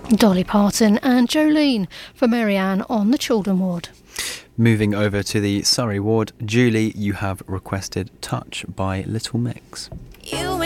Dolly Parton and Jolene for Marianne on the Children ward. Moving over to the Surrey ward, Julie, you have requested Touch by Little Mix. You